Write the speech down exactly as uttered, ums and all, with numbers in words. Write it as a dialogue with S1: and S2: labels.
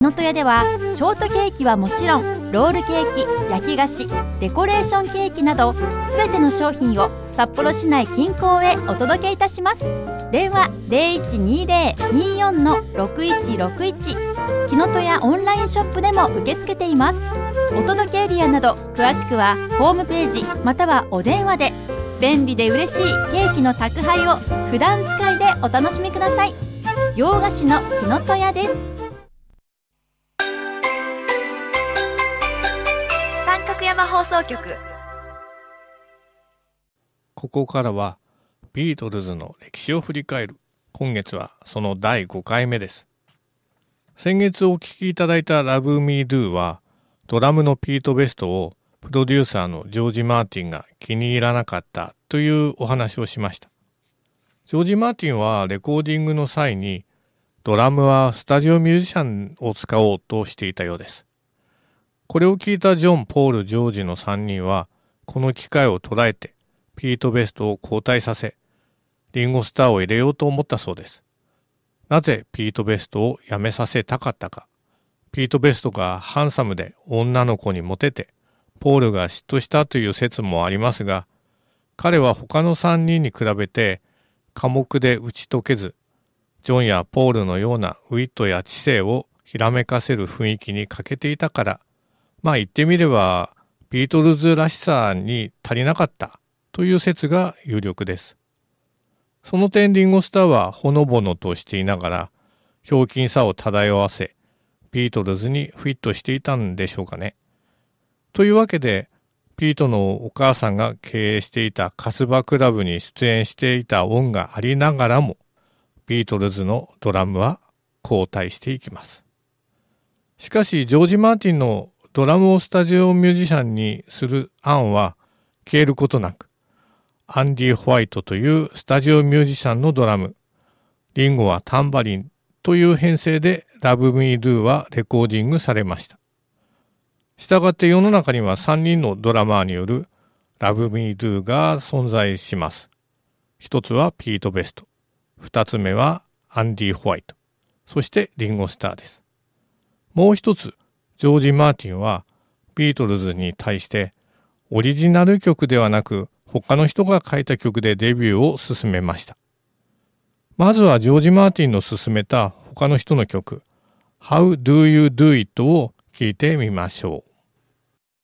S1: のとやではショートケーキはもちろんロールケーキ、焼き菓子、デコレーションケーキなどすべての商品を札幌市内近郊へお届けいたします。電話 ゼロいちにゼロ にーよん ろくいちろくいち、きのとやオンラインショップでも受け付けています。お届けエリアなど詳しくはホームページまたはお電話で。便利で嬉しいケーキの宅配を普段使いでお楽しみください。洋菓子のきのとやです。三角山放送局。
S2: ここからはビートルズの歴史を振り返る。今月はそのだいごかいめです。先月お聴きいただいた Love Me Do はドラムのピート・ベストをプロデューサーのジョージ・マーティンが気に入らなかったというお話をしました。ジョージ・マーティンはレコーディングの際にドラムはスタジオミュージシャンを使おうとしていたようです。これを聞いたジョン、ポール、ジョージのさんにんはこの機会を捉えてピート・ベストを交代させリンゴスターを入れようと思ったそうです。なぜピート・ベストを辞めさせたかったか。ピート・ベストがハンサムで女の子にモテてポールが嫉妬したという説もありますが、彼は他のさんにんに比べて寡黙で打ち解けず、ジョンやポールのようなウィットや知性をひらめかせる雰囲気に欠けていたから、まあ言ってみればビートルズらしさに足りなかったという説が有力です。その点リンゴスターはほのぼのとしていながら、ひょうきんさを漂わせ、ビートルズにフィットしていたんでしょうかね。というわけで、ピートのお母さんが経営していたカスバクラブに出演していた恩がありながらも、ビートルズのドラムは交代していきます。しかし、ジョージ・マーティンのドラムをスタジオミュージシャンにする案は消えることなく、アンディ・ホワイトというスタジオミュージシャンのドラム、リンゴはタンバリンという編成で Love Me Do はレコーディングされました。したがって世の中にはさんにんのドラマーによる Love Me Do が存在します。一つはピート・ベスト、二つ目はアンディ・ホワイト、そしてリンゴ・スターです。もう一つ、ジョージ・マーティンはビートルズに対してオリジナル曲ではなく他の人が書いた曲でデビューを進めました。まずはジョージ・マーティンの進めた他の人の曲 How Do You Do It を聴いてみましょう。